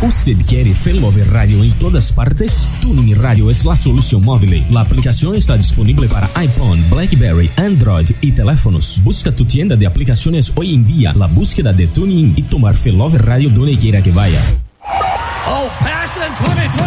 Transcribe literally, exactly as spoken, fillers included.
¿Usted quiere Failover Radio en todas partes? Tuning Radio es la solución móvil. La aplicación está disponible para iPhone, BlackBerry, Android y teléfonos. Busca tu tienda de aplicaciones hoy en día, la búsqueda de Tuning y tomar Failover Radio donde quiera que vaya. Oh, Passion twenty twenty.